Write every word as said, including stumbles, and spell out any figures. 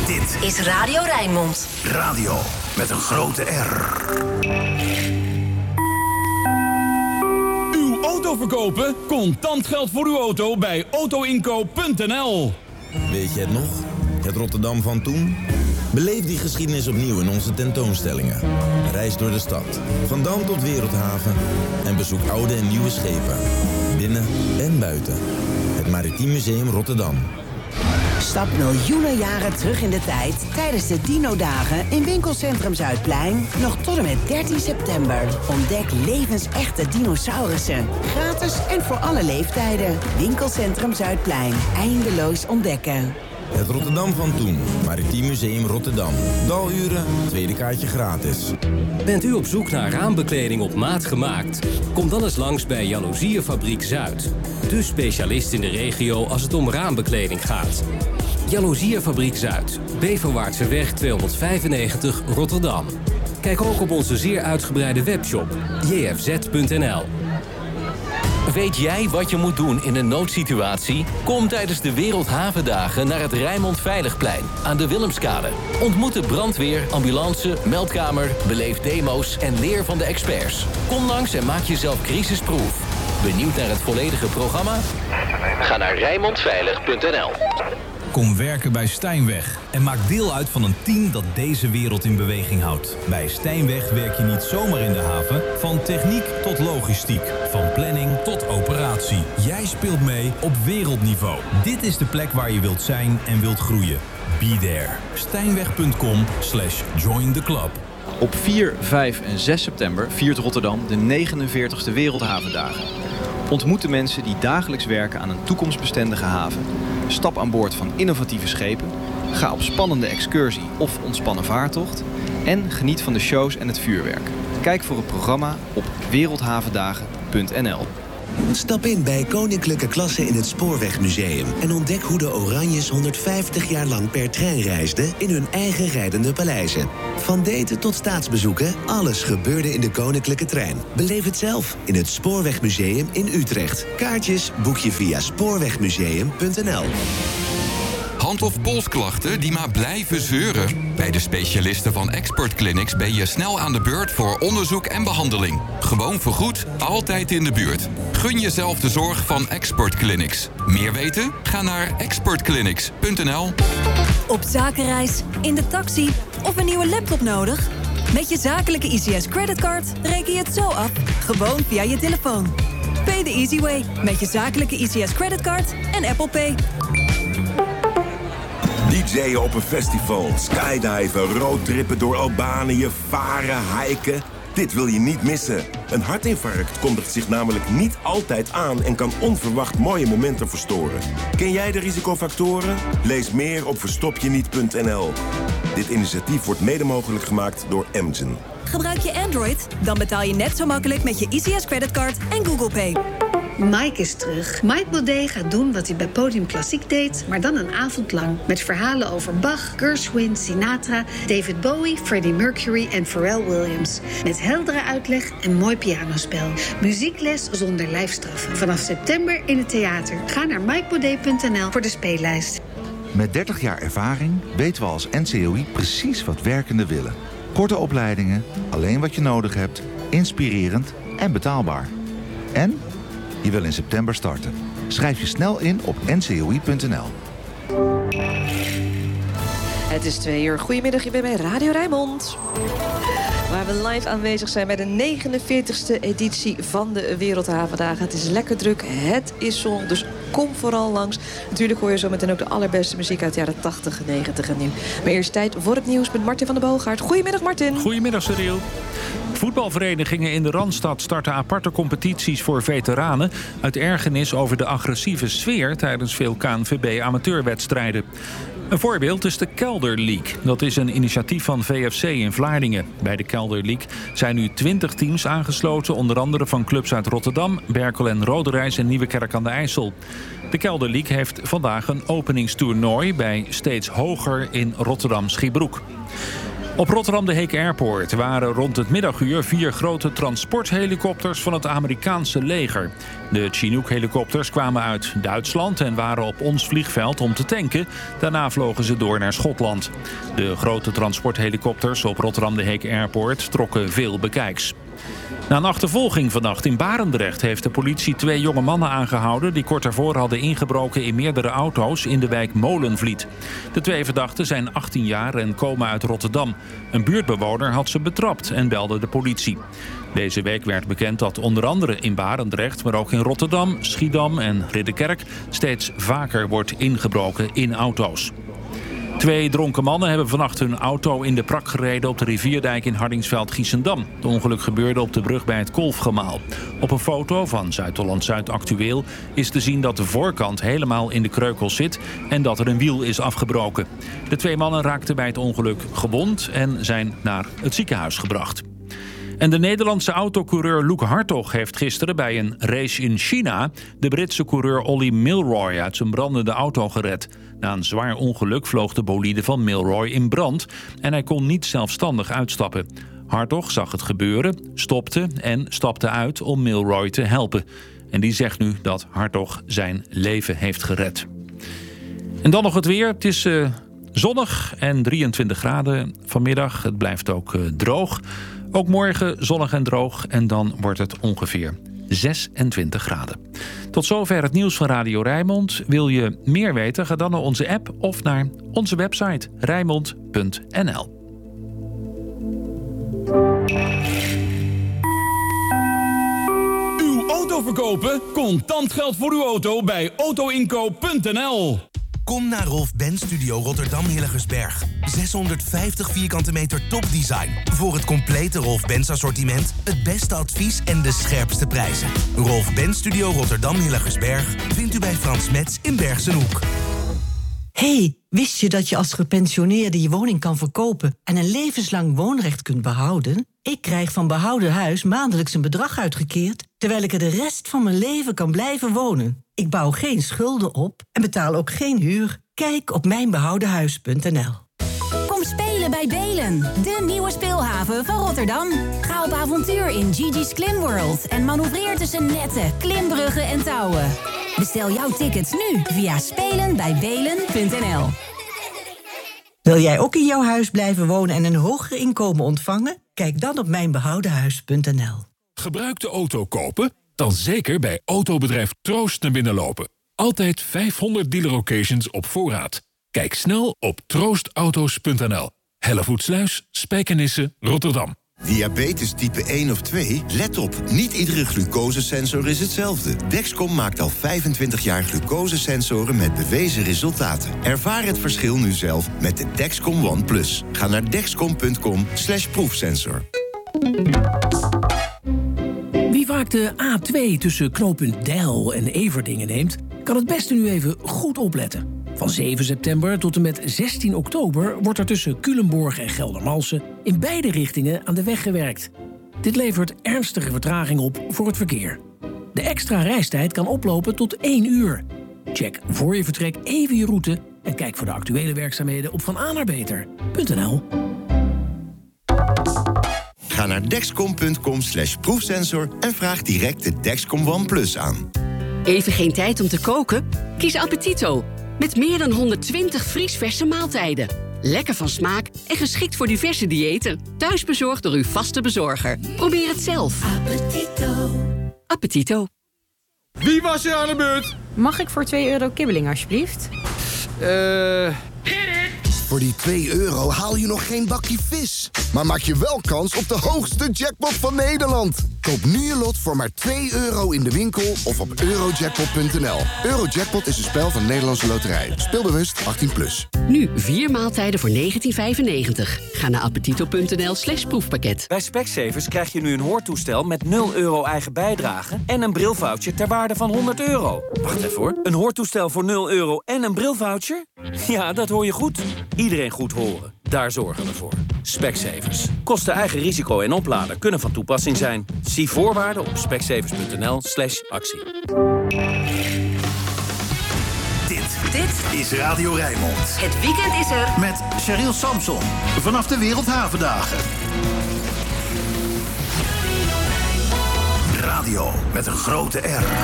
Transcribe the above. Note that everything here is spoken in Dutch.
Dit is Radio Rijnmond. Radio met een grote R. Uw auto verkopen? Contant geld voor uw auto bij autoinkoop punt n l. Weet je het nog? Het Rotterdam van toen? Beleef die geschiedenis opnieuw in onze tentoonstellingen. Reis door de stad, van Dam tot Wereldhaven. En bezoek oude en nieuwe schepen. Binnen en buiten. Het Maritiem Museum Rotterdam. Stap miljoenen jaren terug in de tijd tijdens de Dino-dagen in Winkelcentrum Zuidplein. Nog tot en met dertien september. Ontdek levensechte dinosaurussen. Gratis en voor alle leeftijden. Winkelcentrum Zuidplein. Eindeloos ontdekken. Het Rotterdam van toen. Maritiem Museum Rotterdam. Daluren, tweede kaartje gratis. Bent u op zoek naar raambekleding op maat gemaakt? Kom dan eens langs bij Jaloeziefabriek Zuid. De specialist in de regio als het om raambekleding gaat. Jaloeziefabriek Zuid. Beverwaartseweg tweehonderdvijfennegentig Rotterdam. Kijk ook op onze zeer uitgebreide webshop j f z punt n l. Weet jij wat je moet doen in een noodsituatie? Kom tijdens de Wereldhavendagen naar het Rijnmond Veiligplein aan de Willemskade. Ontmoet de brandweer, ambulance, meldkamer, beleef demo's en leer van de experts. Kom langs en maak jezelf crisisproof. Benieuwd naar het volledige programma? Ga naar rijnmond veilig punt n l. Kom werken bij Stijnweg en maak deel uit van een team dat deze wereld in beweging houdt. Bij Stijnweg werk je niet zomaar in de haven, van techniek tot logistiek, van planning tot operatie. Jij speelt mee op wereldniveau. Dit is de plek waar je wilt zijn en wilt groeien. Be there. Stijnweg punt com slash join the club. Op vier, vijf en zes september viert Rotterdam de negenenveertigste Wereldhavendagen. Ontmoet de mensen die dagelijks werken aan een toekomstbestendige haven. Stap aan boord van innovatieve schepen. Ga op spannende excursie of ontspannen vaartocht. En geniet van de shows en het vuurwerk. Kijk voor het programma op wereldhavendagen punt n l. Stap in bij Koninklijke Klasse in het Spoorwegmuseum en ontdek hoe de Oranjes honderdvijftig jaar lang per trein reisden in hun eigen rijdende paleizen. Van daten tot staatsbezoeken, alles gebeurde in de Koninklijke Trein. Beleef het zelf in het Spoorwegmuseum in Utrecht. Kaartjes boek je via spoorwegmuseum punt n l. Hand- of polsklachten die maar blijven zeuren? Bij de specialisten van Expert Clinics ben je snel aan de beurt voor onderzoek en behandeling. Gewoon vergoed, altijd in de buurt. Gun jezelf de zorg van Expert Clinics. Meer weten? Ga naar expert clinics punt n l. Op zakenreis, in de taxi of een nieuwe laptop nodig? Met je zakelijke I C S creditcard reken je het zo af, gewoon via je telefoon. Pay the easy way met je zakelijke I C S creditcard en Apple Pay. D J'en op een festival, skydiven, roadtrippen door Albanië, varen, hiken. Dit wil je niet missen. Een hartinfarct kondigt zich namelijk niet altijd aan en kan onverwacht mooie momenten verstoren. Ken jij de risicofactoren? Lees meer op verstopjeniet punt n l. Dit initiatief wordt mede mogelijk gemaakt door Amgen. Gebruik je Android? Dan betaal je net zo makkelijk met je I C S creditcard en Google Pay. Mike is terug. Mike Baudet gaat doen wat hij bij Podium Klassiek deed, maar dan een avond lang. Met verhalen over Bach, Gershwin, Sinatra, David Bowie, Freddie Mercury en Pharrell Williams. Met heldere uitleg en mooi pianospel. Muziekles zonder lijfstraffen. Vanaf september in het theater. Ga naar mike baudet punt n l voor de speellijst. Met dertig jaar ervaring weten we als N C O I precies wat werkenden willen. Korte opleidingen, alleen wat je nodig hebt, inspirerend en betaalbaar. En je wil in september starten. Schrijf je snel in op n c o i punt n l. Het is twee uur. Goedemiddag, je bent bij Radio Rijnmond. Waar we live aanwezig zijn bij de negenenveertigste editie van de Wereldhavendagen. Het is lekker druk, het is zon, dus kom vooral langs. Natuurlijk hoor je zo meteen ook de allerbeste muziek uit de jaren tachtig, negentig en nu. Maar eerst tijd voor het nieuws met Martin van der Boogaard. Goedemiddag, Martin. Goedemiddag, Cyril. Voetbalverenigingen in de Randstad starten aparte competities voor veteranen uit ergernis over de agressieve sfeer tijdens veel K N V B-amateurwedstrijden. Een voorbeeld is de Kelder League. Dat is een initiatief van V F C in Vlaardingen. Bij de Kelder League zijn nu twintig teams aangesloten, onder andere van clubs uit Rotterdam, Berkel en Roderijs en Nieuwekerk aan de IJssel. De Kelder League heeft vandaag een openingstoernooi bij Steeds Hoger in Rotterdam-Schiebroek. Op Rotterdam de Heek Airport waren rond het middaguur vier grote transporthelikopters van het Amerikaanse leger. De Chinook-helikopters kwamen uit Duitsland en waren op ons vliegveld om te tanken. Daarna vlogen ze door naar Schotland. De grote transporthelikopters op Rotterdam de Heek Airport trokken veel bekijks. Na een achtervolging vannacht in Barendrecht heeft de politie twee jonge mannen aangehouden die kort daarvoor hadden ingebroken in meerdere auto's in de wijk Molenvliet. De twee verdachten zijn achttien jaar en komen uit Rotterdam. Een buurtbewoner had ze betrapt en belde de politie. Deze week werd bekend dat onder andere in Barendrecht, maar ook in Rotterdam, Schiedam en Ridderkerk steeds vaker wordt ingebroken in auto's. Twee dronken mannen hebben vannacht hun auto in de prak gereden op de rivierdijk in Hardingsveld-Giessendam. Het ongeluk gebeurde op de brug bij het Kolfgemaal. Op een foto van Zuid-Holland-Zuid Actueel is te zien dat de voorkant helemaal in de kreukels zit en dat er een wiel is afgebroken. De twee mannen raakten bij het ongeluk gewond en zijn naar het ziekenhuis gebracht. En de Nederlandse autocoureur Luke Hartog heeft gisteren bij een race in China de Britse coureur Ollie Milroy uit zijn brandende auto gered. Na een zwaar ongeluk vloog de bolide van Milroy in brand en hij kon niet zelfstandig uitstappen. Hartog zag het gebeuren, stopte en stapte uit om Milroy te helpen. En die zegt nu dat Hartog zijn leven heeft gered. En dan nog het weer. Het is uh, zonnig en drieëntwintig graden vanmiddag. Het blijft ook uh, droog. Ook morgen zonnig en droog en dan wordt het ongeveer zesentwintig graden. Tot zover het nieuws van Radio Rijnmond. Wil je meer weten? Ga dan naar onze app of naar onze website rijnmond punt n l. Uw auto verkopen? Contant geld voor uw auto bij auto inkoop punt n l. Kom naar Rolf Benz Studio Rotterdam Hillegersberg. zeshonderdvijftig vierkante meter topdesign. Voor het complete Rolf Benz assortiment, het beste advies en de scherpste prijzen. Rolf Benz Studio Rotterdam Hillegersberg vindt u bij Frans Metz in Bergsenhoek. Hey, wist je dat je als gepensioneerde je woning kan verkopen en een levenslang woonrecht kunt behouden? Ik krijg van Behouden Huis maandelijks een bedrag uitgekeerd, terwijl ik er de rest van mijn leven kan blijven wonen. Ik bouw geen schulden op en betaal ook geen huur. Kijk op mijn behouden huis punt n l. Kom spelen bij Belen, de nieuwe speelhaven van Rotterdam. Ga op avontuur in Gigi's Klimworld en manoeuvreer tussen netten, klimbruggen en touwen. Bestel jouw tickets nu via spelen bij belen punt n l. Wil jij ook in jouw huis blijven wonen en een hoger inkomen ontvangen? Kijk dan op mijn behouden huis punt n l. Gebruikte auto kopen? Dan zeker bij autobedrijf Troost naar binnen lopen. Altijd vijfhonderd dealer locations op voorraad. Kijk snel op troost auto's punt n l. Hellevoetsluis, Spijkenisse, Rotterdam. Diabetes type één of twee? Let op, niet iedere glucosesensor is hetzelfde. Dexcom maakt al vijfentwintig jaar glucosesensoren met bewezen resultaten. Ervaar het verschil nu zelf met de Dexcom One Plus. Ga naar dexcom punt com slash proefsensor. Wie vaak de A twee tussen knooppunt Deil en Everdingen neemt, kan het beste nu even goed opletten. Van zeven september tot en met zestien oktober wordt er tussen Culemborg en Geldermalsen in beide richtingen aan de weg gewerkt. Dit levert ernstige vertraging op voor het verkeer. De extra reistijd kan oplopen tot één uur. Check voor je vertrek even je route en kijk voor de actuele werkzaamheden op van a naar beter punt n l. Ga naar dexcom punt com slash proefsensor en vraag direct de Dexcom One Plus aan. Even geen tijd om te koken? Kies Appetito. Met meer dan honderdtwintig vriesverse maaltijden. Lekker van smaak en geschikt voor diverse diëten. Thuisbezorgd door uw vaste bezorger. Probeer het zelf. Appetito. Appetito. Wie was er aan de beurt? Mag ik voor twee euro kibbeling, alsjeblieft? Eh... Uh... Voor die twee euro haal je nog geen bakje vis. Maar maak je wel kans op de hoogste jackpot van Nederland. Koop nu je lot voor maar twee euro in de winkel of op eurojackpot punt n l. Eurojackpot is een spel van Nederlandse Loterij. Speelbewust achttien plus. Nu vier maaltijden voor negentien vijfennegentig. Ga naar appetito punt n l slash proefpakket. Bij Specsavers krijg je nu een hoortoestel met nul euro eigen bijdrage en een brilvoucher ter waarde van honderd euro. Wacht even hoor. Een hoortoestel voor nul euro en een brilvoucher? Ja, dat hoor je goed. Iedereen goed horen. Daar zorgen we voor. Specsavers. Kosten eigen risico en oplader kunnen van toepassing zijn. Zie voorwaarden op specsavers punt n l slash actie. Dit, dit is Radio Rijnmond. Het weekend is er. Met Cheryl Samson. Vanaf de Wereldhavendagen. Radio met een grote R.